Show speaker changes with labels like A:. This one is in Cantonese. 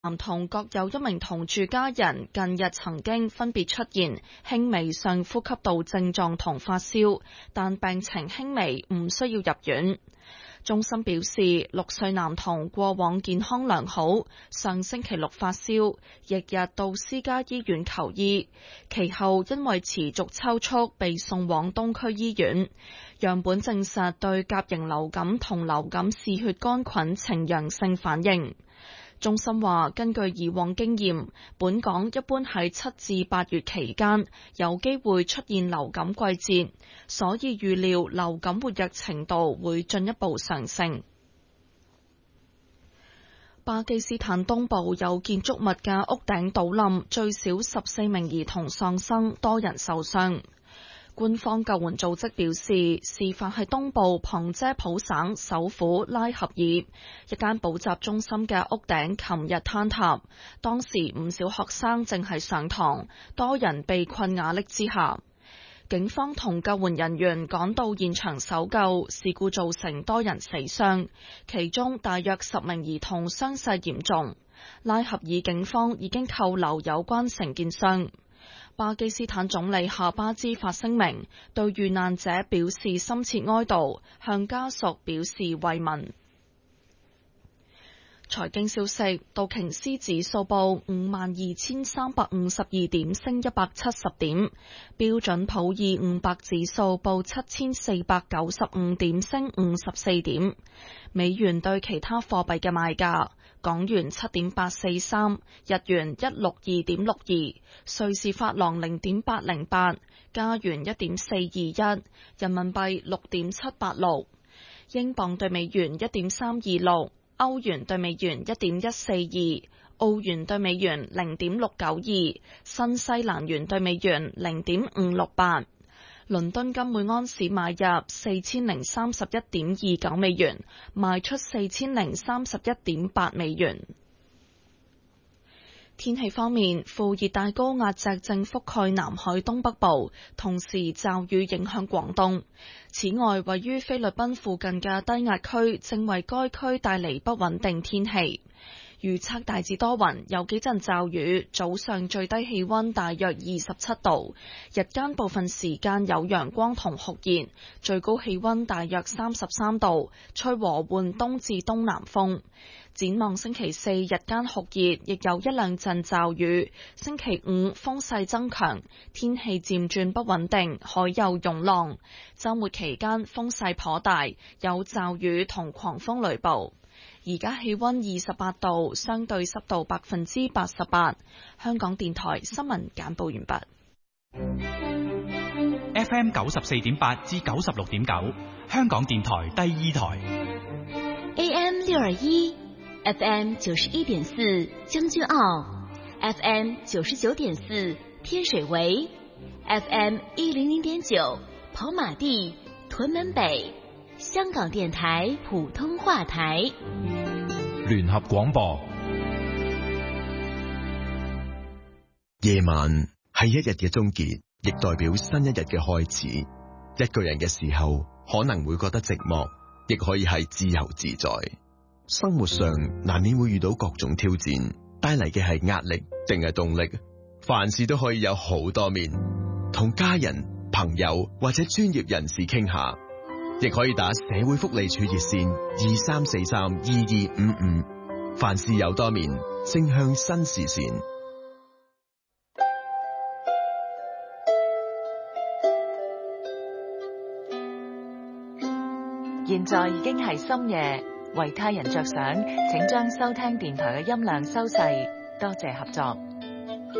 A: 男童各有一名同住家人近日曾經分別出現輕微上呼吸道症狀同發燒，但病情輕微，唔需要入院。中心表示，6歲男童過往健康良好，上星期六發燒，翌日到私家醫院求醫，其後因為持續抽搐被送往東區醫院，樣本證實對甲型流感同流感嗜血桿菌呈陽性反應。中心話，根據以往經驗，本港一般喺7至8月期間有機會出現流感季節，所以預料流感活躍程度會進一步上升。巴基斯坦東部有建築物嘅屋頂倒冧，最少14名兒童喪生，多人受傷。官方救援組織表示，事發喺東部旁遮普省首府拉合爾，一間補習中心嘅屋頂琴日坍塌，當時唔少學生正係上堂，多人被困瓦礫之下。警方同救援人員趕到現場搜救，事故造成多人死傷，其中大約10名兒童傷勢嚴重。拉合爾警方已經扣留有關承建商。巴基斯坦總理夏巴茲發聲明，對遇難者表示深切哀悼，向家屬表示慰問。財經消息，道瓊斯指數報52,352點，升170點；標準普爾500指數報7,495點，升54點。美元對其他貨幣嘅賣價：港元7.843，日元162.62，瑞士法郎0.808，加元1.421，人民幣6.786，英鎊對美元1.326。歐元對美元1.142，澳元對美元0.692，新西蘭元對美元0.568。倫敦金每安士買入4031.29美元，賣出4031.8美元。天氣方面，副熱帶高壓脊正覆蓋南海東北部，同時驟雨影響廣東。此外，位於菲律賓附近嘅低壓區正為該區帶嚟不穩定天氣。預測大致多雲，有幾陣驟雨，早上最低氣溫大約27度，日間部分時間有陽光同酷熱，最高氣溫大約33度，吹和緩東至東南風。展望星期四日間酷熱，亦有一兩陣驟雨。星期五風勢增強，天氣漸轉不穩定，海有湧浪。週末期間風勢頗大，有驟雨同狂風雷暴。而家氣溫28度，相對濕度88%。香港電台新聞簡報完畢。
B: FM 94.8至96.9，香港電台第二台。
C: AM 621。FM 91.4將軍澳 ，FM 99.4天水圍 ，FM 100.9跑馬地屯門北，香港電台普通話台。
D: 聯合廣播。夜晚係一日嘅終結，亦代表新一日嘅開始。一個人嘅時候，可能會覺得寂寞，亦可以係自由自在。生活上難免會遇到各種挑戰，帶嚟嘅係壓力定係動力？凡事都可以有好多面，同家人、朋友或者專業人士傾下，亦可以打社會福利處熱線23432255。凡事有多面，正向新視線。
E: 現在已經係深夜。為他人着想，請將收聽電台嘅音量收細，多謝合作。